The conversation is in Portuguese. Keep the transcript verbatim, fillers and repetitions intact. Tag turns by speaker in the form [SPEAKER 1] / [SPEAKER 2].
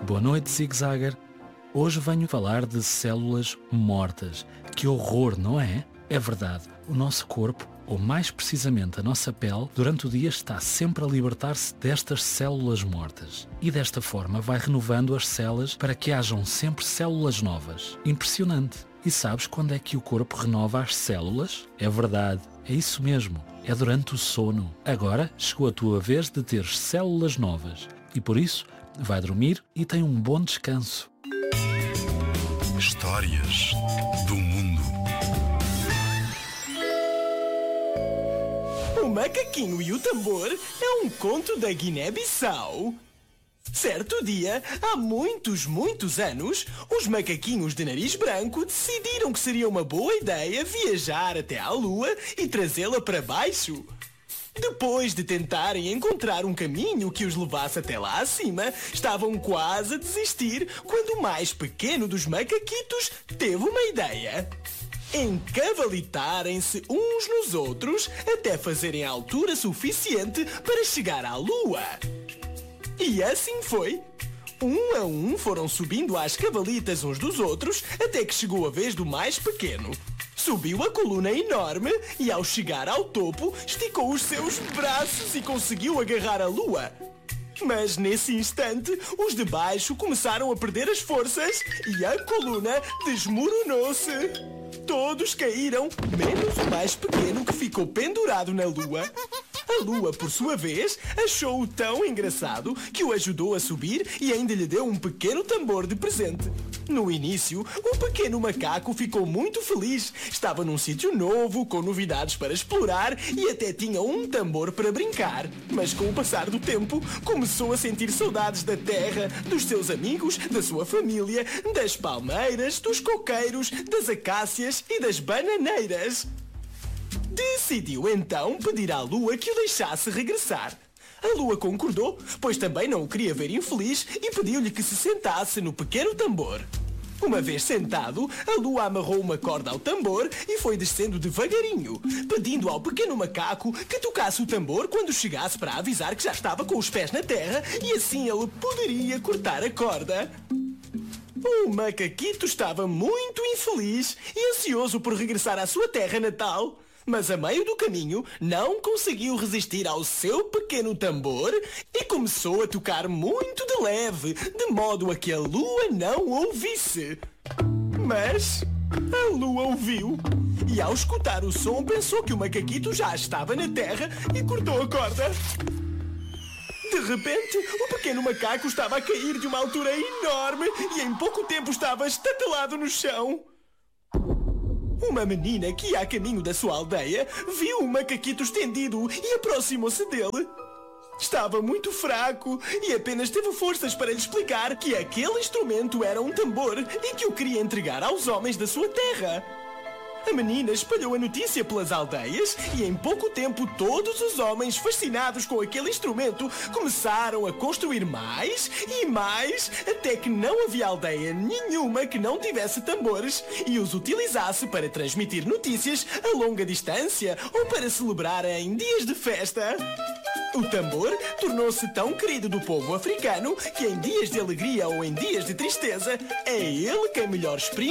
[SPEAKER 1] Boa noite, Zig Zagger. Hoje venho falar de células mortas. Que horror, não é? É verdade, o nosso corpo, ou mais precisamente a nossa pele, durante o dia está sempre a libertar-se destas células mortas. E desta forma vai renovando as células para que hajam sempre células novas. Impressionante! E sabes quando é que o corpo renova as células? É verdade, é isso mesmo, é durante o sono. Agora chegou a tua vez de ter células novas. E por isso, vai dormir e tem um bom descanso.
[SPEAKER 2] Histórias do mundo.
[SPEAKER 3] O Macaquinho e o Tambor é um conto da Guiné-Bissau. Certo dia, há muitos, muitos anos, os macaquinhos de nariz branco decidiram que seria uma boa ideia viajar até à Lua e trazê-la para baixo. Depois de tentarem encontrar um caminho que os levasse até lá acima, estavam quase a desistir quando o mais pequeno dos macaquitos teve uma ideia. Encavalitarem-se uns nos outros até fazerem a altura suficiente para chegar à Lua. E assim foi. Um a um foram subindo às cavalitas uns dos outros até que chegou a vez do mais pequeno. Subiu a coluna enorme e, ao chegar ao topo, esticou os seus braços e conseguiu agarrar a Lua. Mas nesse instante, os de baixo começaram a perder as forças e a coluna desmoronou-se. Todos caíram, menos o mais pequeno que ficou pendurado na Lua. A Lua, por sua vez, achou-o tão engraçado que o ajudou a subir e ainda lhe deu um pequeno tambor de presente. No início, o pequeno macaco ficou muito feliz. Estava num sítio novo, com novidades para explorar e até tinha um tambor para brincar. Mas com o passar do tempo, começou a sentir saudades da terra, dos seus amigos, da sua família, das palmeiras, dos coqueiros, das acácias e das bananeiras. Decidiu então pedir à Lua que o deixasse regressar. A Lua concordou, pois também não o queria ver infeliz e pediu-lhe que se sentasse no pequeno tambor. Uma vez sentado, a Lua amarrou uma corda ao tambor e foi descendo devagarinho, pedindo ao pequeno macaco que tocasse o tambor quando chegasse para avisar que já estava com os pés na terra e assim ele poderia cortar a corda. O macaquito estava muito infeliz e ansioso por regressar à sua terra natal. Mas a meio do caminho não conseguiu resistir ao seu pequeno tambor e começou a tocar muito de leve, de modo a que a Lua não ouvisse. Mas a Lua ouviu e, ao escutar o som, pensou que o macaquito já estava na terra e cortou a corda. De repente, o pequeno macaco estava a cair de uma altura enorme e em pouco tempo estava estatelado no chão. Uma menina que ia a caminho da sua aldeia viu o macaquito estendido e aproximou-se dele. Estava muito fraco e apenas teve forças para lhe explicar que aquele instrumento era um tambor e que o queria entregar aos homens da sua terra. A menina espalhou a notícia pelas aldeias e em pouco tempo todos os homens, fascinados com aquele instrumento, começaram a construir mais e mais até que não havia aldeia nenhuma que não tivesse tambores e os utilizasse para transmitir notícias a longa distância ou para celebrar em dias de festa. O tambor tornou-se tão querido do povo africano que em dias de alegria ou em dias de tristeza é ele quem melhor exprime